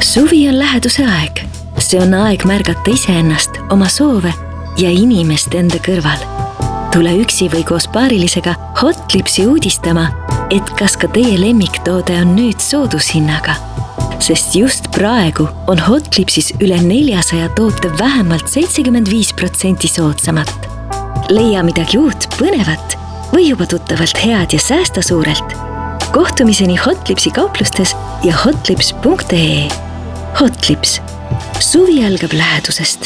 Suvi on läheduse aeg. See on aeg märgata iseennast, oma soove ja inimest enda kõrval. Tule üksi või koos paarilisega Hotlipsi uudistama, et kas ka teie lemmiktoode on nüüd soodushinnaga. Sest just praegu on Hotlipsis üle 400 toote vähemalt 75% soodsamat. Leia midagi uut, põnevat või juba tuttavalt head ja säästa suurelt. Kohtumiseni Hotlipsi kauplustes ja hotlips.ee. Hotlips. Suvi algab lähedusest.